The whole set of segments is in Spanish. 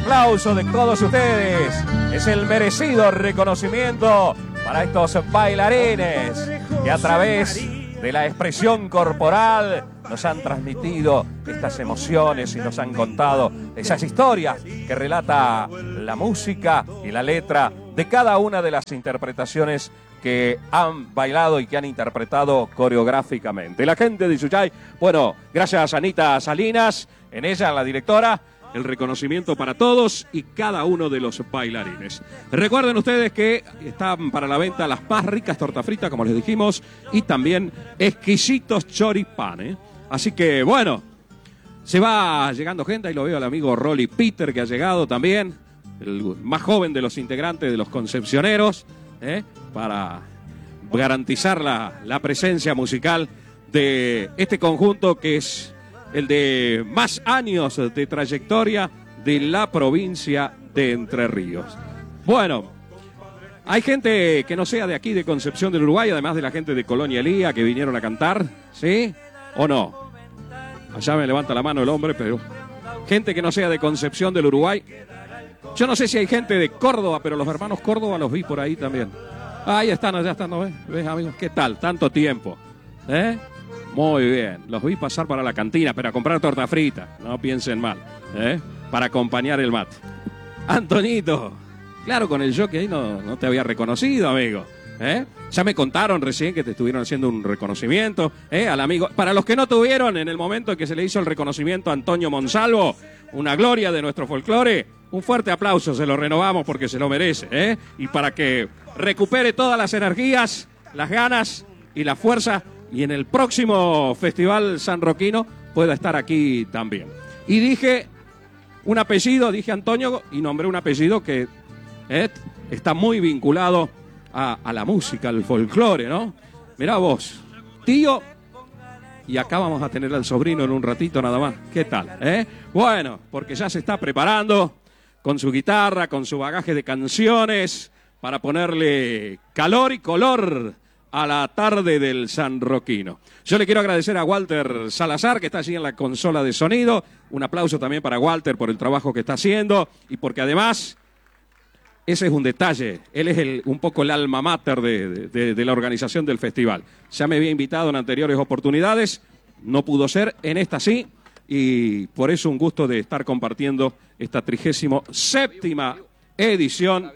aplauso de todos ustedes es el merecido reconocimiento para estos bailarines que a través de la expresión corporal nos han transmitido estas emociones y nos han contado esas historias que relata la música y la letra de cada una de las interpretaciones que han bailado y que han interpretado coreográficamente. La gente de Ixuyay, bueno, gracias a Anita Salinas, en ella, la directora, el reconocimiento para todos y cada uno de los bailarines. Recuerden ustedes que están para la venta las más ricas tortas fritas, como les dijimos, y también exquisitos choripanes. Así que, bueno, se va llegando gente, ahí lo veo al amigo Rolly Peter, que ha llegado también, el más joven de los integrantes de los Concepcioneros, para garantizar la presencia musical de este conjunto que es el de más años de trayectoria de la provincia de Entre Ríos. Bueno, hay gente que no sea de aquí, de Concepción del Uruguay, además de la gente de Colonia Elía que vinieron a cantar, ¿sí? ¿O no? Allá me levanta la mano el hombre, pero gente que no sea de Concepción del Uruguay. Yo no sé si hay gente de Córdoba, pero los hermanos Córdoba los vi por ahí también. Ahí están, allá están, ¿no ves? ¿Ves, amigos? ¿Qué tal? Tanto tiempo, Muy bien, los vi pasar para la cantina, pero a comprar torta frita, no piensen mal, para acompañar el mate. Antonito, claro, con el jockey ahí no te había reconocido, amigo, Ya me contaron recién que te estuvieron haciendo un reconocimiento, al amigo. Para los que no tuvieron, en el momento en que se le hizo el reconocimiento a Antonio Monsalvo, una gloria de nuestro folclore, un fuerte aplauso, se lo renovamos porque se lo merece, Y para que recupere todas las energías, las ganas y la fuerza, y en el próximo Festival Sanroquino pueda estar aquí también. Y dije un apellido, dije Antonio, y nombré un apellido que está muy vinculado a la música, al folclore, ¿no? Mirá vos, tío, y acá vamos a tener al sobrino en un ratito nada más. ¿Qué tal, Bueno, porque ya se está preparando con su guitarra, con su bagaje de canciones, para ponerle calor y color a la tarde del Sanroquino. Yo le quiero agradecer a Walter Salazar, que está allí en la consola de sonido. Un aplauso también para Walter por el trabajo que está haciendo y porque además, ese es un detalle, él es un poco el alma mater de la organización del festival. Ya me había invitado en anteriores oportunidades, no pudo ser, en esta sí, y por eso un gusto de estar compartiendo esta 37ª edición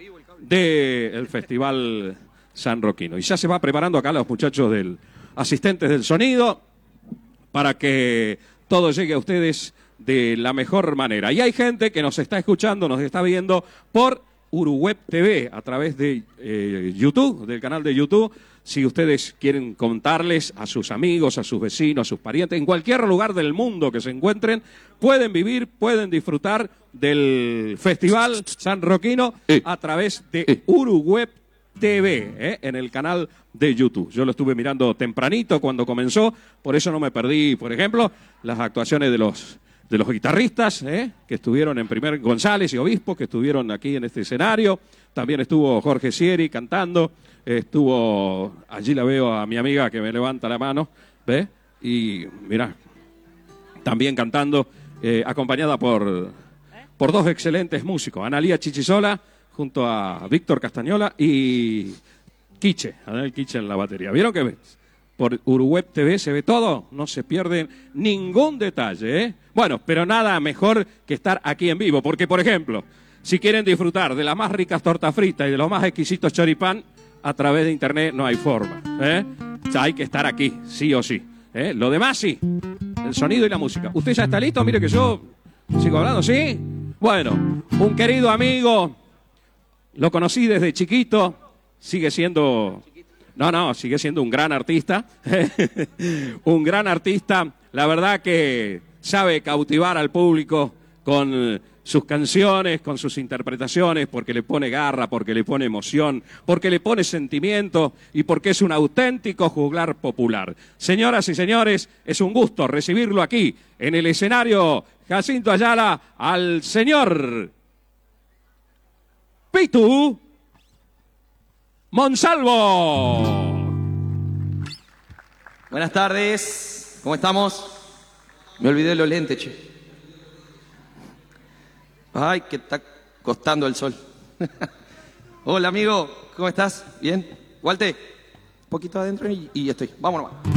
del Festival Sanroquino. Y ya se va preparando acá los muchachos asistentes del sonido para que todo llegue a ustedes de la mejor manera. Y hay gente que nos está escuchando, nos está viendo por Uruweb TV a través de YouTube, del canal de YouTube. Si ustedes quieren contarles a sus amigos, a sus vecinos, a sus parientes, en cualquier lugar del mundo que se encuentren, pueden vivir, pueden disfrutar del Festival Sanroquino a través de Uruweb TV, en el canal de YouTube. Yo lo estuve mirando tempranito cuando comenzó, por eso no me perdí, por ejemplo, las actuaciones de los guitarristas, que estuvieron en primer, González y Obispo, que estuvieron aquí en este escenario. También estuvo Jorge Sieri cantando, allí la veo a mi amiga que me levanta la mano, ¿ve? Y mirá, también cantando, acompañada por dos excelentes músicos, Analía Chichisola, junto a Víctor Castañola y Quiche, Adel Quiche en la batería. ¿Vieron que por Uruweb TV se ve todo? No se pierde ningún detalle, Bueno, pero nada mejor que estar aquí en vivo, porque, por ejemplo, si quieren disfrutar de las más ricas tortas fritas y de los más exquisitos choripán, a través de internet no hay forma, O sea, hay que estar aquí, sí o sí, Lo demás sí, el sonido y la música. ¿Usted ya está listo? Mire que yo sigo hablando, ¿sí? Bueno, un querido amigo, lo conocí desde chiquito, sigue siendo un gran artista, un gran artista, la verdad que sabe cautivar al público con sus canciones, con sus interpretaciones, porque le pone garra, porque le pone emoción, porque le pone sentimiento y porque es un auténtico juglar popular. Señoras y señores, es un gusto recibirlo aquí en el escenario Jacinto Ayala al señor Pitu Monsalvo. Buenas tardes, ¿cómo estamos? Me olvidé los lentes, che. Ay, que está costando el sol. Hola, amigo. ¿Cómo estás? ¿Bien? Walter, un poquito adentro y estoy. Vámonos.